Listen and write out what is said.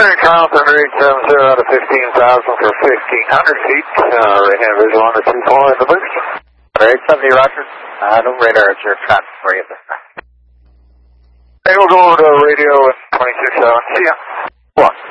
Clearing trial for 870 out of 15,000 for 1,500 feet. Right hand visual on the 2-4 in the boost. 870, roger. No radar at your trap for you this time. Hey, we'll go over to radio at 26,000. See ya.